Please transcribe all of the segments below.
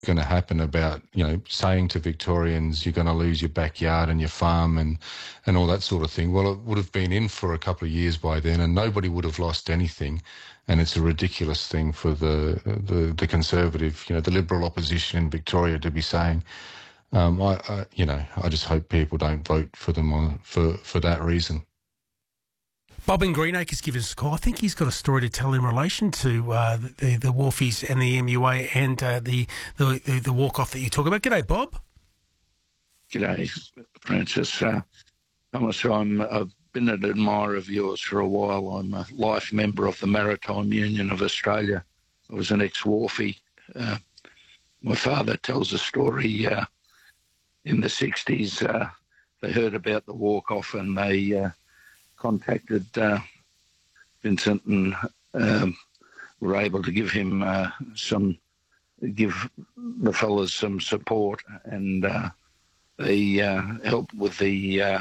going to happen about, saying to Victorians, you're going to lose your backyard and your farm and all that sort of thing. Well, it would have been in for a couple of years by then and nobody would have lost anything. And it's a ridiculous thing for the Conservative, the Liberal opposition in Victoria to be saying. I just hope people don't vote for them for that reason. Bob in Greenacres gives us a call. I think he's got a story to tell in relation to the Wharfies and the MUA and the walk-off that you talk about. G'day, Bob. G'day, Francis. Thomas, I've been an admirer of yours for a while. I'm a life member of the Maritime Union of Australia. I was an ex-Wharfie. My father tells a story in the 60s. They heard about the walk-off and they contacted Vincent and were able to give him give the fellas some support, and they helped with the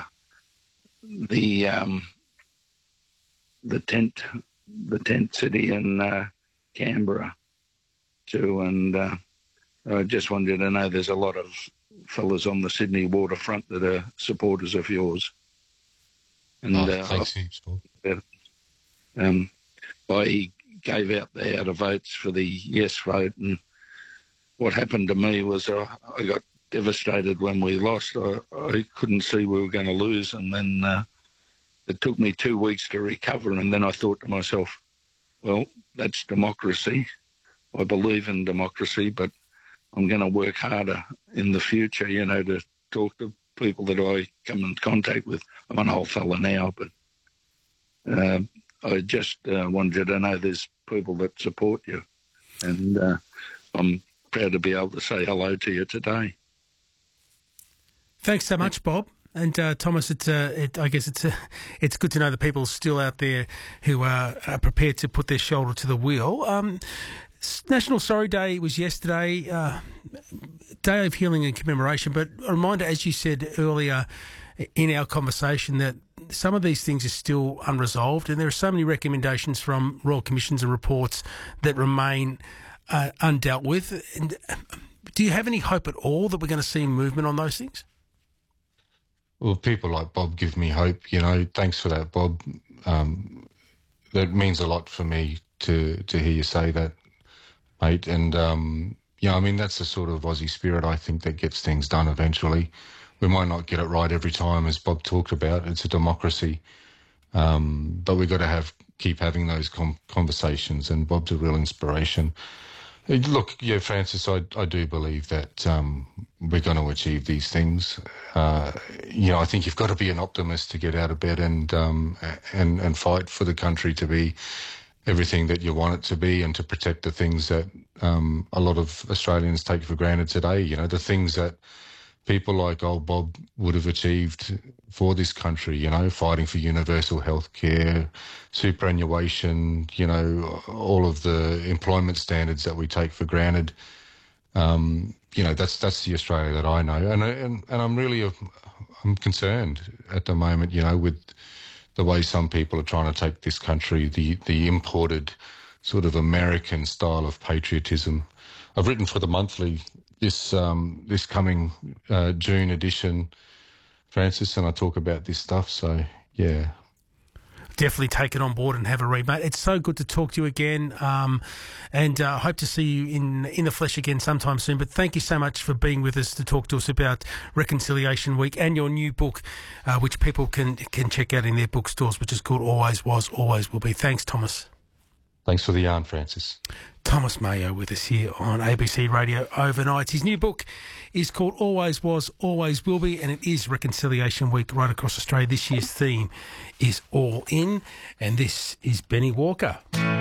tent city in Canberra too. And I just wanted you to know there's a lot of fellas on the Sydney waterfront that are supporters of yours. And thanks, Paul. I gave out the votes for the yes vote, and what happened to me was I got devastated when we lost. I couldn't see we were going to lose, and then it took me 2 weeks to recover, and then I thought to myself, well, that's democracy. I believe in democracy, but I'm going to work harder in the future, to talk to people that I come in contact with. I'm an old fella now, but I just wanted you to know there's people that support you, and I'm proud to be able to say hello to you today. Thanks so much, Bob. And Thomas, I guess it's good to know that people are still out there who are prepared to put their shoulder to the wheel. National Sorry Day was yesterday, Day of Healing and Commemoration, but a reminder, as you said earlier in our conversation, that some of these things are still unresolved, and there are so many recommendations from Royal Commissions and reports that remain undealt with. And do you have any hope at all that we're going to see movement on those things? Well, people like Bob give me hope, Thanks for that, Bob. That means a lot for me to hear you say that, mate. And, that's the sort of Aussie spirit, I think, that gets things done eventually. We might not get it right every time, as Bob talked about. It's a democracy. But we've got to keep having those conversations, and Bob's a real inspiration. Look, Francis, I do believe that we're going to achieve these things. I think you've got to be an optimist to get out of bed and fight for the country to be everything that you want it to be, and to protect the things that a lot of Australians take for granted today. The things that people like old Bob would have achieved for this country, fighting for universal health care, superannuation, all of the employment standards that we take for granted. That's the Australia that I know. And I'm really, I'm concerned at the moment, with the way some people are trying to take this country, the imported sort of American style of patriotism. I've written for the Monthly this coming June edition, Francis, and I talk about this stuff. So, yeah. Definitely take it on board and have a read, mate. It's so good to talk to you again, and I hope to see you in the flesh again sometime soon. But thank you so much for being with us to talk to us about Reconciliation Week and your new book, which people can check out in their bookstores, which is called Always Was, Always Will Be. Thanks, Thomas. Thanks for the yarn, Francis. Thomas Mayo with us here on ABC Radio Overnight. His new book is called Always Was, Always Will Be, and it is Reconciliation Week right across Australia. This year's theme is All In, and this is Benny Walker.